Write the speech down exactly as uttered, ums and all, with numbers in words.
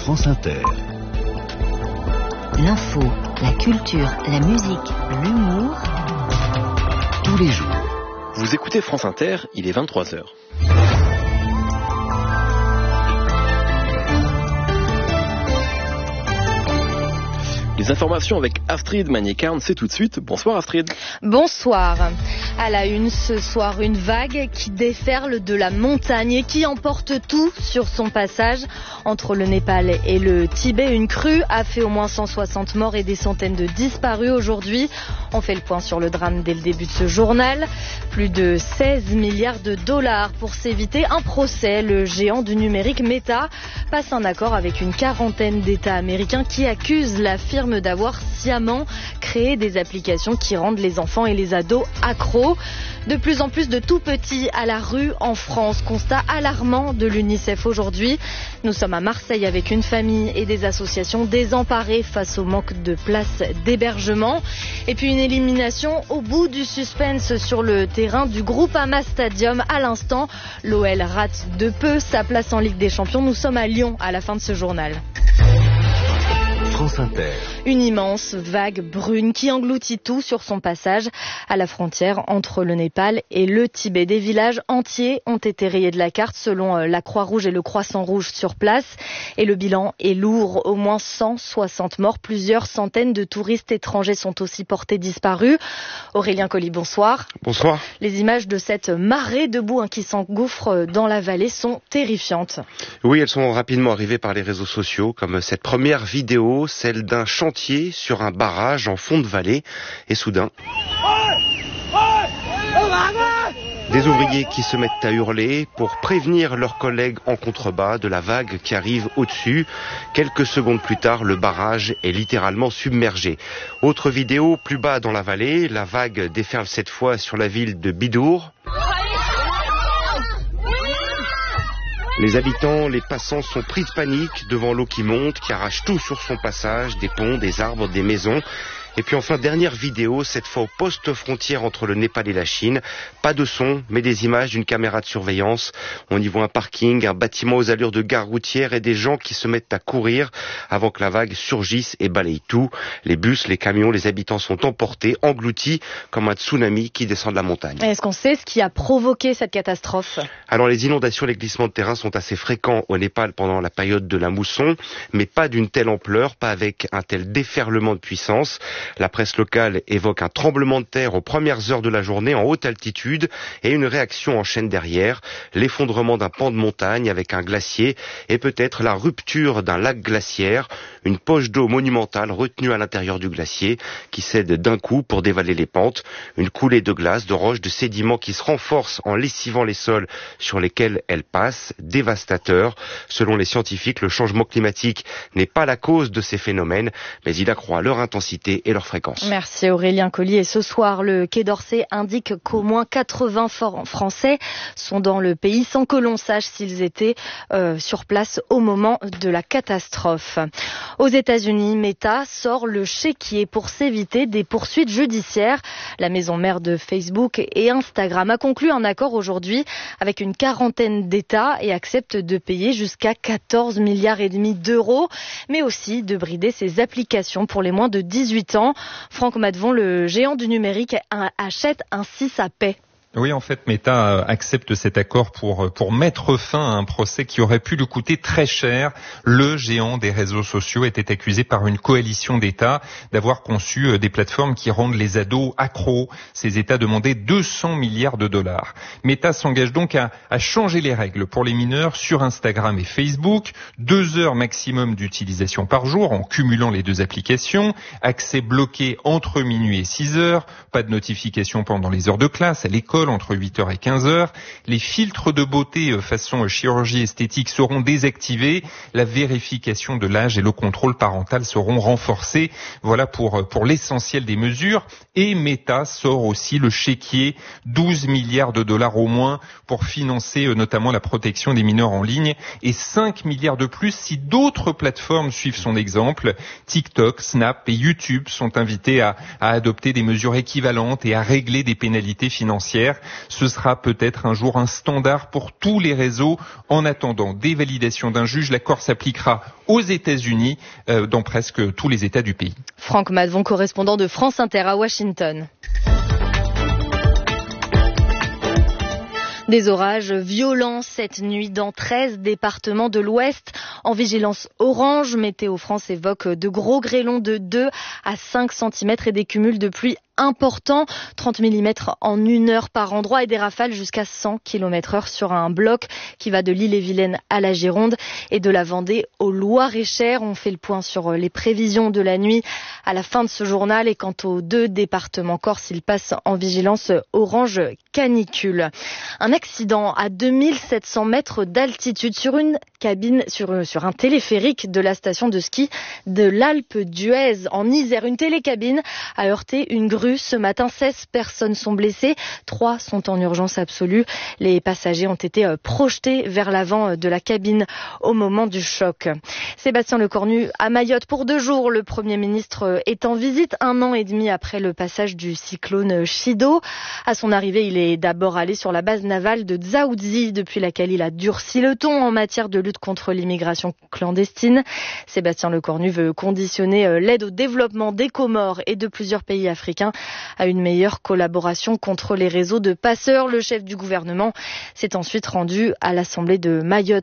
France Inter. L'info, la culture, la musique, l'humour. Tous les jours. Vous écoutez France Inter, il est vingt-trois heures. Les informations avec Astrid Magné-Carn, c'est tout de suite. Bonsoir Astrid. Bonsoir. À la une ce soir, une vague qui déferle de la montagne et qui emporte tout sur son passage. Entre le Népal et le Tibet, une crue a fait au moins cent soixante morts et des centaines de disparus aujourd'hui. On fait le point sur le drame dès le début de ce journal. Plus de seize milliards de dollars pour s'éviter un procès. Le géant du numérique Meta passe un accord avec une quarantaine d'États américains qui accusent la firme d'avoir sciemment créé des applications qui rendent les enfants et les ados accros. De plus en plus de tout petits à la rue en France. Constat alarmant de l'UNICEF aujourd'hui. Nous sommes à Marseille avec une famille et des associations désemparées face au manque de places d'hébergement. Et puis une élimination au bout du suspense sur le terrain du Groupama Stadium. À l'instant, l'O L rate de peu sa place en Ligue des Champions. Nous sommes à Lyon à la fin de ce journal. France Inter. Une immense vague brune qui engloutit tout sur son passage à la frontière entre le Népal et le Tibet. Des villages entiers ont été rayés de la carte selon la Croix-Rouge et le Croissant-Rouge sur place. Et le bilan est lourd, au moins cent soixante morts. Plusieurs centaines de touristes étrangers sont aussi portés disparus. Aurélien Colli, bonsoir. Bonsoir. Les images de cette marée de boue hein, qui s'engouffre dans la vallée sont terrifiantes. Oui, elles sont rapidement arrivées par les réseaux sociaux, comme cette première vidéo, celle d'un chantier sur un barrage en fond de vallée. Et soudain, des ouvriers qui se mettent à hurler pour prévenir leurs collègues en contrebas de la vague qui arrive au-dessus. Quelques secondes plus tard, le barrage est littéralement submergé. Autre vidéo, plus bas dans la vallée, la vague déferle cette fois sur la ville de Bidour. Les habitants, les passants sont pris de panique devant l'eau qui monte, qui arrache tout sur son passage, des ponts, des arbres, des maisons. Et puis enfin, dernière vidéo, cette fois au poste frontière entre le Népal et la Chine. Pas de son, mais des images d'une caméra de surveillance. On y voit un parking, un bâtiment aux allures de gare routière et des gens qui se mettent à courir avant que la vague surgisse et balaye tout. Les bus, les camions, les habitants sont emportés, engloutis comme un tsunami qui descend de la montagne. Est-ce qu'on sait ce qui a provoqué cette catastrophe ? Alors les inondations et les glissements de terrain sont assez fréquents au Népal pendant la période de la mousson, mais pas d'une telle ampleur, pas avec un tel déferlement de puissance. La presse locale évoque un tremblement de terre aux premières heures de la journée en haute altitude et une réaction en chaîne derrière, l'effondrement d'un pan de montagne avec un glacier et peut-être la rupture d'un lac glaciaire, une poche d'eau monumentale retenue à l'intérieur du glacier qui cède d'un coup pour dévaler les pentes, une coulée de glace, de roches, de sédiments qui se renforcent en lessivant les sols sur lesquels elle passe, dévastateur. Selon les scientifiques, le changement climatique n'est pas la cause de ces phénomènes, mais il accroît leur intensité et leur fréquence. Merci Aurélien Colli. Et ce soir, le Quai d'Orsay indique qu'au moins quatre-vingts Français sont dans le pays sans que l'on sache s'ils étaient euh, sur place au moment de la catastrophe. Aux États-Unis, Meta sort le chéquier pour s'éviter des poursuites judiciaires. La maison mère de Facebook et Instagram a conclu un accord aujourd'hui avec une quarantaine d'États et accepte de payer jusqu'à quatorze milliards et demi d'euros, mais aussi de brider ses applications pour les moins de dix-huit ans. Franck Madvon, le géant du numérique, achète ainsi sa paix. Oui, en fait, Meta accepte cet accord pour pour mettre fin à un procès qui aurait pu lui coûter très cher. Le géant des réseaux sociaux était accusé par une coalition d'États d'avoir conçu des plateformes qui rendent les ados accros. Ces États demandaient deux cents milliards de dollars. Meta s'engage donc à, à changer les règles pour les mineurs sur Instagram et Facebook. Deux heures maximum d'utilisation par jour en cumulant les deux applications. Accès bloqué entre minuit et six heures. Pas de notification pendant les heures de classe, à l'école, entre huit heures et quinze heures. Les filtres de beauté façon chirurgie esthétique seront désactivés. La vérification de l'âge et le contrôle parental seront renforcés. Voilà pour, pour l'essentiel des mesures. Et Meta sort aussi le chéquier, douze milliards de dollars au moins pour financer notamment la protection des mineurs en ligne et cinq milliards de plus si d'autres plateformes suivent son exemple. TikTok, Snap et YouTube sont invités à, à adopter des mesures équivalentes et à régler des pénalités financières. J'espère. Ce sera peut-être un jour un standard pour tous les réseaux. En attendant des validations d'un juge, l'accord s'appliquera aux États-Unis, euh, dans presque tous les États du pays. Franck Madvon, correspondant de France Inter à Washington. Des orages violents cette nuit dans treize départements de l'Ouest. En vigilance orange, Météo France évoque de gros grêlons de deux à cinq centimètres et des cumuls de pluie importants. trente millimètres en une heure par endroit et des rafales jusqu'à cent kilomètres heure sur un bloc qui va de l'Ille-et-Vilaine à la Gironde et de la Vendée au Loir-et-Cher. On fait le point sur les prévisions de la nuit à la fin de ce journal. Et quant aux deux départements corse, ils passent en vigilance orange canicule. Un accident à deux mille sept cents mètres d'altitude sur une cabine, sur, sur un téléphérique de la station de ski de l'Alpe d'Huez en Isère. Une télécabine a heurté une grue ce matin. seize personnes sont blessées, trois sont en urgence absolue. Les passagers ont été projetés vers l'avant de la cabine au moment du choc. Sébastien Lecornu à Mayotte pour deux jours. Le Premier ministre est en visite un an et demi après le passage du cyclone Chido. À son arrivée, il est d'abord allé sur la base navale de Dzaoudzi, depuis laquelle il a durci le ton en matière de lutte contre l'immigration clandestine. Sébastien Lecornu veut conditionner l'aide au développement des Comores et de plusieurs pays africains à une meilleure collaboration contre les réseaux de passeurs. Le chef du gouvernement s'est ensuite rendu à l'Assemblée de Mayotte